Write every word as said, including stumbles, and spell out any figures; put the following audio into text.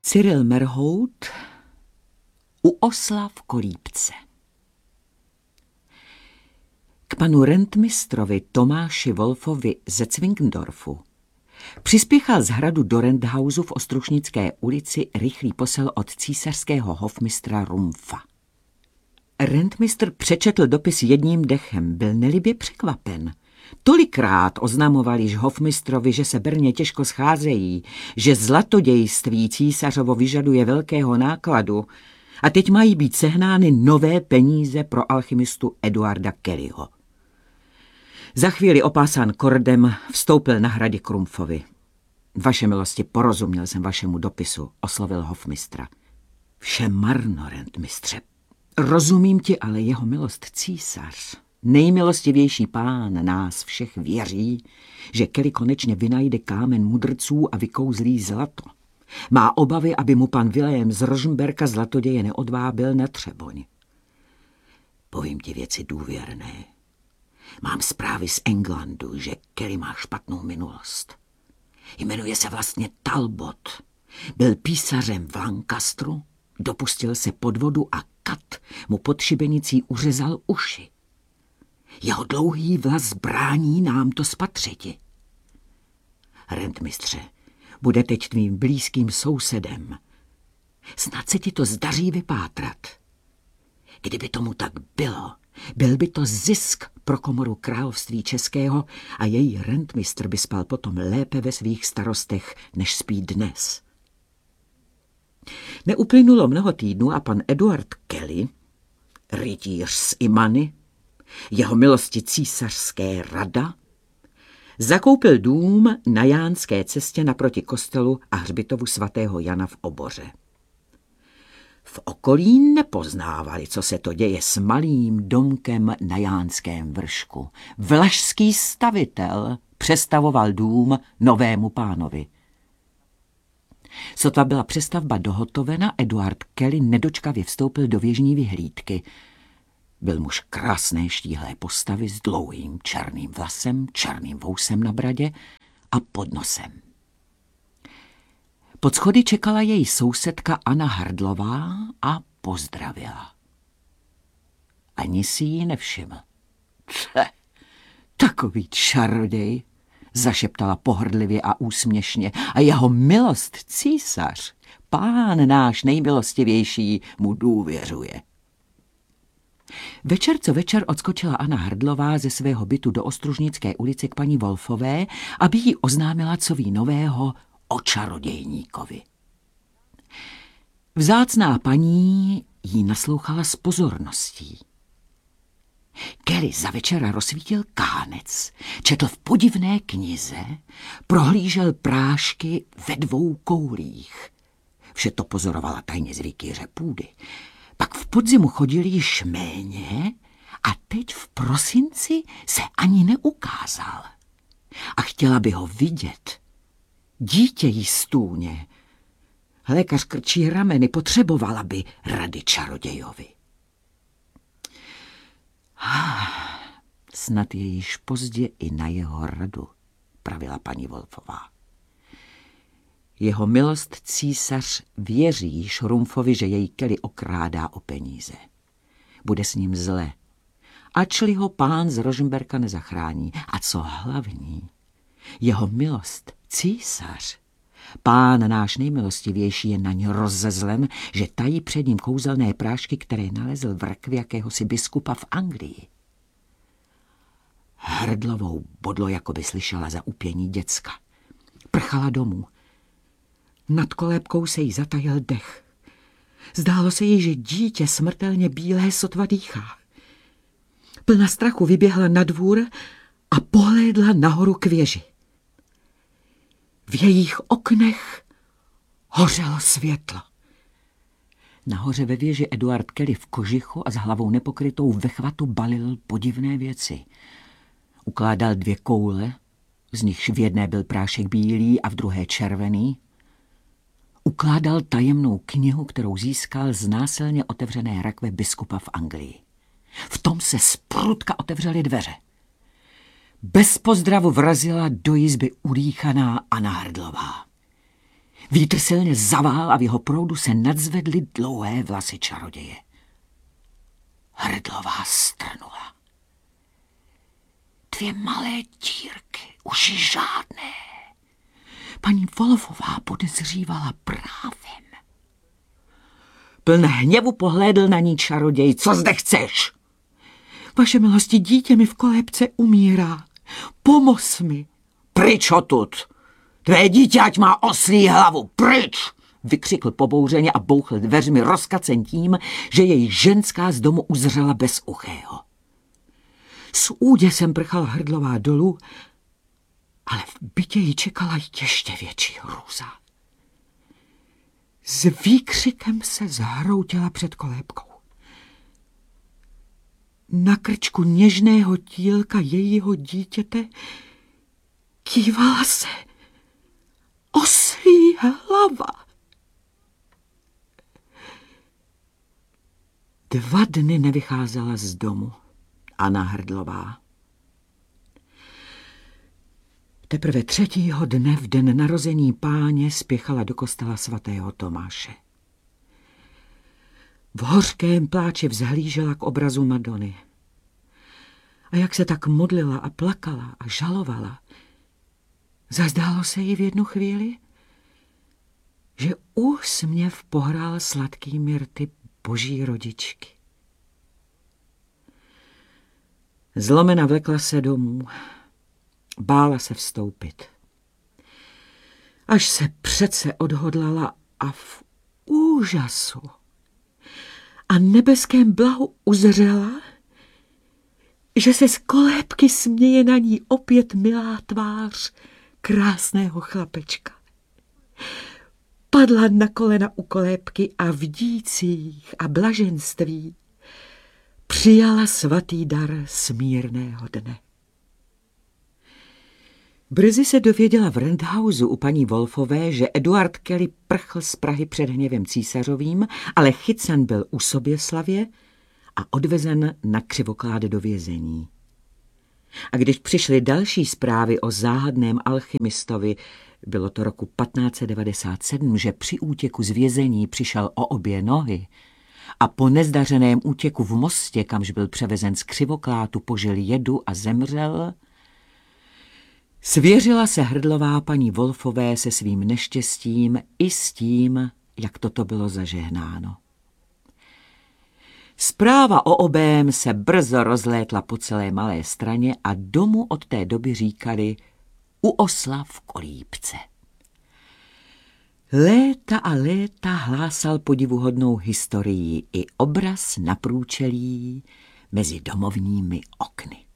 Cyril Merhout u osla v kolíbce. K panu rentmistrovi Tomáši Wolfovi ze Cvinkendorfu přispěchal z hradu do Renthausu v Ostrušnické ulici rychlý posel od císařského hofmistra Rumpfa. Rentmistr přečetl dopis jedním dechem, byl nelibě překvapen. Tolikrát oznamovali již hofmistrovi, že se berně těžko scházejí, že zlatodějství císařovo vyžaduje velkého nákladu a teď mají být sehnány nové peníze pro alchymistu Eduarda Kellyho. Za chvíli opásán kordem vstoupil na hradě k Rumpfovi. Vaše milosti, porozuměl jsem vašemu dopisu, oslovil hofmistra. Vše marno, rentmistře. Rozumím ti, ale jeho milost císař, nejmilostivější pán nás všech věří, že Kelly konečně vynajde kámen mudrců a vykouzlí zlato. Má obavy, aby mu pan Vilém z Rožmberka zlatoděje neodvábil na Třeboň. Povím ti věci důvěrné. Mám zprávy z Englandu, že Kelly má špatnou minulost. Jmenuje se vlastně Talbot. Byl písařem v Lancastru, dopustil se podvodu a kat mu pod šibenicí uřezal uši. Jeho dlouhý vlas brání nám to spatřiti. Rentmistře, bude teď tvým blízkým sousedem. Snad se ti to zdaří vypátrat. Kdyby tomu tak bylo, byl by to zisk pro komoru království českého a její rentmistr by spal potom lépe ve svých starostech, než spí dnes. Neuplynulo mnoho týdnů a pan Eduard Kelly, rytíř z Imany, jeho milosti císařské rada, zakoupil dům na Jánské cestě naproti kostelu a hřbitovu svatého Jana v Oboře. V okolí nepoznávali, co se to děje s malým domkem na Jánském vršku. Vlašský stavitel přestavoval dům novému pánovi. Sotva byla přestavba dohotovena, Eduard Kelly nedočkavě vstoupil do věžní vyhlídky. Byl muž krásné štíhlé postavy s dlouhým černým vlasem, černým vousem na bradě a pod nosem. Pod schody čekala její sousedka Anna Hrdlová a pozdravila. Ani si ji nevšiml. Tle, takový čaroděj, zašeptala pohrdlivě a úsměšně, a jeho milost císař, pán náš nejmilostivější, mu důvěřuje. Večer co večer odskočila Anna Hrdlová ze svého bytu do Ostružnické ulice k paní Wolfové, aby jí oznámila, co ví nového o čarodějníkovi. Vzácná paní jí naslouchala s pozorností. Kelly za večera rozsvítil kánec, četl v podivné knize, prohlížel prášky ve dvou koulích. Vše to pozorovala tajně z vikýře půdy. Pak v podzimu chodili již méně a teď v prosinci se ani neukázal. A chtěla by ho vidět. Dítě jí stůně. Lékař krčí rameny, potřebovala by rady čarodějovi. Ah, snad je již pozdě i na jeho radu, pravila paní Wolfová. Jeho milost císař věří již Rumpfovi, že jej Kelly okrádá o peníze. Bude s ním zle, ačli ho pán z Rožmberka nezachrání. A co hlavní, jeho milost císař, pán náš nejmilostivější, je na ně rozezlen, že tají před ním kouzelné prášky, které nalezl v rakvi jakéhosi biskupa v Anglii. Hrdlovou bodlo, jako by slyšela za upění děcka. Prchala domů. Nad kolébkou se jí zatajil dech. Zdálo se jí, že dítě smrtelně bílé sotva dýchá. Plna strachu vyběhla na dvůr a pohlédla nahoru k věži. V jejich oknech hořelo světlo. Nahoře ve věži Eduard Kelly v kožichu a s hlavou nepokrytou ve chvatu balil podivné věci. Ukládal dvě koule, z nichž v jedné byl prášek bílý a v druhé červený. Ukládal tajemnou knihu, kterou získal z násilně otevřené rakve biskupa v Anglii. V tom se zprutka otevřely dveře. Bez pozdravu vrazila do jizby udýchaná Anna Hrdlová. Vítr silně zavál a v jeho proudu se nadzvedly dlouhé vlasy čaroděje. Hrdlová strnula. Dvě malé dírky, uši žádné. Paní Wolfová podezřívala právem. Pln hněvu pohlédl na ní čaroděj. Co zde chceš? Vaše milosti, dítě mi v kolébce umírá. Pomoz mi. Pryč odtud. Tvé dítě ať má oslí hlavu. Pryč! Vykřikl pobouřeně a bouchl dveřmi rozkacen tím, že jej ženská z domu uzřela bez uchého. S úděsem prchal Hrdlová dolů, ale v bytě ji čekala ještě větší hrůza. S výkřikem se zhroutila před kolébkou. Na krčku něžného tílka jejího dítěte kývala se oslí hlava. Dva dny nevycházela z domu Anna Hrdlová. Teprve třetího dne v den narození Páně spěchala do kostela svatého Tomáše. V hořkém pláči vzhlížela k obrazu Madony. A jak se tak modlila a plakala a žalovala, zazdálo se jí v jednu chvíli, že úsměv pohrál sladkými rty boží rodičky. Zlomena vlekla se domů. Bála se vstoupit. Až se přece odhodlala a v úžasu a nebeském blahu uzřela, že se z kolébky směje na ní opět milá tvář krásného chlapečka. Padla na kolena u kolébky a v dících a blaženství přijala svatý dar smírného dne. Brzy se dověděla v Renthusu u paní Wolfové, že Eduard Kelly prchl z Prahy před hněvem císařovým, ale chycen byl u Soběslavě a odvezen na Křivokláde do vězení. A když přišly další zprávy o záhadném alchymistovi, bylo to roku patnáct set devadesát sedm, že při útěku z vězení přišel o obě nohy a po nezdařeném útěku v Mostě, kamž byl převezen z Křivoklátu, požil jedu a zemřel, svěřila se Hrdlová paní Wolfové se svým neštěstím i s tím, jak toto bylo zažehnáno. Zpráva o obém se brzo rozlétla po celé Malé Straně a domu od té doby říkali u osla v kolíbce. Léta a léta hlásal podivuhodnou historii i obraz na průčelí mezi domovními okny.